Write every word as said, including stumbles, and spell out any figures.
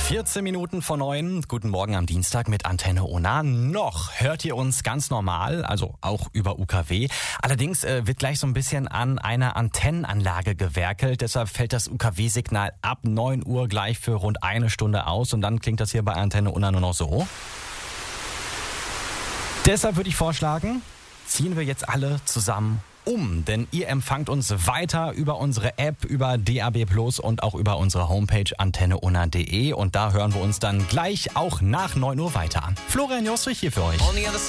vierzehn Minuten vor neun. Guten Morgen am Dienstag mit Antenne Unna. Noch hört ihr uns ganz normal, also auch über U K W. Allerdings äh, wird gleich so ein bisschen an einer Antennenanlage gewerkelt. Deshalb fällt das U K W-Signal ab neun Uhr gleich für rund eine Stunde aus. Und dann klingt das hier bei Antenne Unna nur noch so. Deshalb würde ich vorschlagen, ziehen wir jetzt alle zusammen um, denn ihr empfangt uns weiter über unsere App, über D A B plus und auch über unsere Homepage antenne unna punkt de und da hören wir uns dann gleich auch nach neun Uhr weiter an. Florian Jostrich hier für euch. On the other side.